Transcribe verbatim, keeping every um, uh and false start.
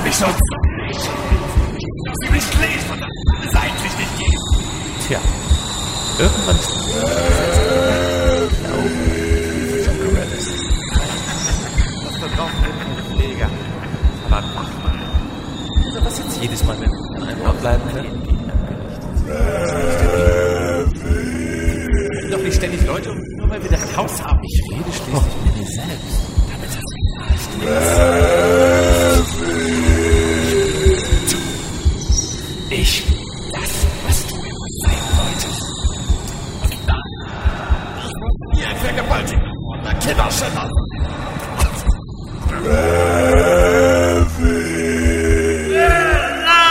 mich schon. Sie mich lesen, verdammt. Das ist eigentlich nicht gehen. Tja, irgendwann ist es das verkauft mir keine Pfleger. Aber mach mal. Oder was jetzt jedes Mal, wenn wir an einem Ort bleiben können? Doch nicht ständig Leute, nur weil wir das Haus haben. Ich rede schließlich mit mir selbst. Damit hat sie nicht.